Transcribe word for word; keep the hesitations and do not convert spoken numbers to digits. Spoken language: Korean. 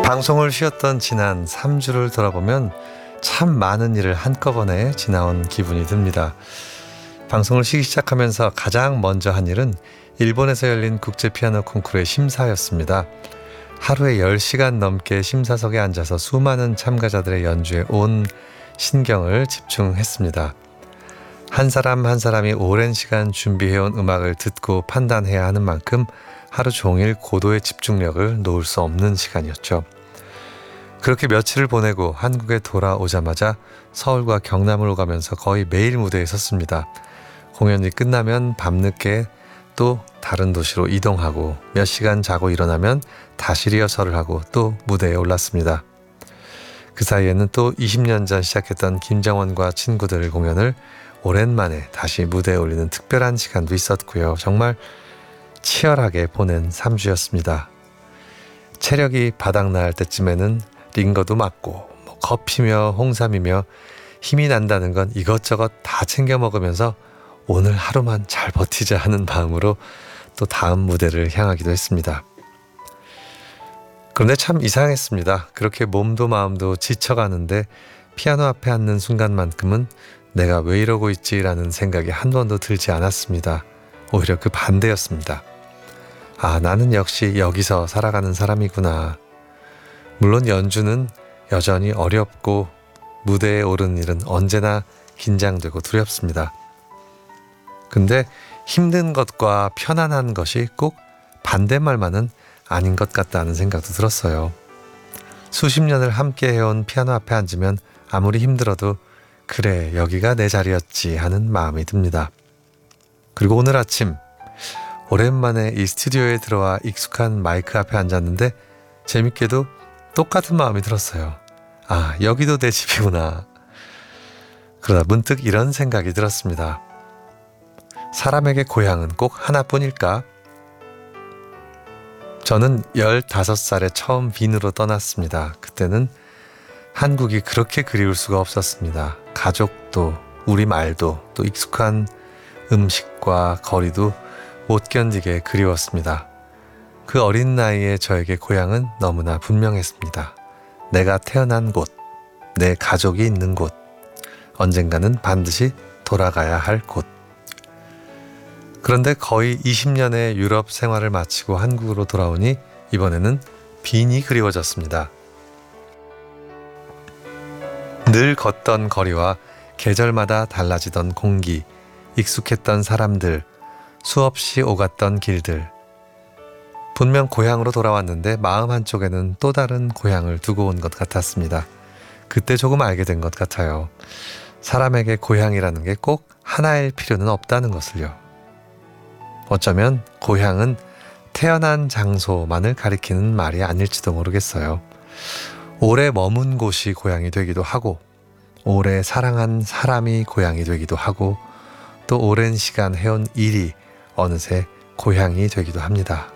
방송을 쉬었던 지난 삼 주를 돌아보면 참 많은 일을 한꺼번에 지나온 기분이 듭니다. 방송을 쉬기 시작하면서 가장 먼저 한 일은 일본에서 열린 국제 피아노 콩쿠르의 심사였습니다. 하루에 열 시간 넘게 심사석에 앉아서 수많은 참가자들의 연주에 온 신경을 집중했습니다. 한 사람 한 사람이 오랜 시간 준비해온 음악을 듣고 판단해야 하는 만큼 하루 종일 고도의 집중력을 놓을 수 없는 시간이었죠. 그렇게 며칠을 보내고 한국에 돌아오자마자 서울과 경남을 가면서 거의 매일 무대에 섰습니다. 공연이 끝나면 밤늦게 또 다른 도시로 이동하고 몇 시간 자고 일어나면 다시 리허설을 하고 또 무대에 올랐습니다. 그 사이에는 또 이십 년 전 시작했던 김정원과 친구들 공연을 오랜만에 다시 무대에 올리는 특별한 시간도 있었고요. 정말 치열하게 보낸 삼 주였습니다. 체력이 바닥날 때쯤에는 링거도 맞고 뭐 커피며 홍삼이며 힘이 난다는 건 이것저것 다 챙겨 먹으면서 오늘 하루만 잘 버티자 하는 마음으로 또 다음 무대를 향하기도 했습니다. 그런데 참 이상했습니다. 그렇게 몸도 마음도 지쳐가는데 피아노 앞에 앉는 순간만큼은 내가 왜 이러고 있지라는 생각이 한 번도 들지 않았습니다. 오히려 그 반대였습니다. 아, 나는 역시 여기서 살아가는 사람이구나. 물론 연주는 여전히 어렵고 무대에 오르는 일은 언제나 긴장되고 두렵습니다. 근데 힘든 것과 편안한 것이 꼭 반대말만은 아닌 것 같다는 생각도 들었어요. 수십 년을 함께 해온 피아노 앞에 앉으면 아무리 힘들어도 그래, 여기가 내 자리였지 하는 마음이 듭니다. 그리고 오늘 아침 오랜만에 이 스튜디오에 들어와 익숙한 마이크 앞에 앉았는데 재밌게도 똑같은 마음이 들었어요. 아, 여기도 내 집이구나. 그러다 문득 이런 생각이 들었습니다. 사람에게 고향은 꼭 하나뿐일까? 저는 열다섯 살에 처음 빈으로 떠났습니다. 그때는 한국이 그렇게 그리울 수가 없었습니다. 가족도 우리말도 또 익숙한 음식과 거리도 못 견디게 그리웠습니다. 그 어린 나이에 저에게 고향은 너무나 분명했습니다. 내가 태어난 곳, 내 가족이 있는 곳, 언젠가는 반드시 돌아가야 할 곳. 그런데 거의 이십 년의 유럽 생활을 마치고 한국으로 돌아오니 이번에는 빈이 그리워졌습니다. 늘 걷던 거리와 계절마다 달라지던 공기, 익숙했던 사람들, 수없이 오갔던 길들. 분명 고향으로 돌아왔는데 마음 한쪽에는 또 다른 고향을 두고 온 것 같았습니다. 그때 조금 알게 된 것 같아요. 사람에게 고향이라는 게 꼭 하나일 필요는 없다는 것을요. 어쩌면 고향은 태어난 장소만을 가리키는 말이 아닐지도 모르겠어요. 오래 머문 곳이 고향이 되기도 하고, 오래 사랑한 사람이 고향이 되기도 하고, 또 오랜 시간 해온 일이 어느새 고향이 되기도 합니다.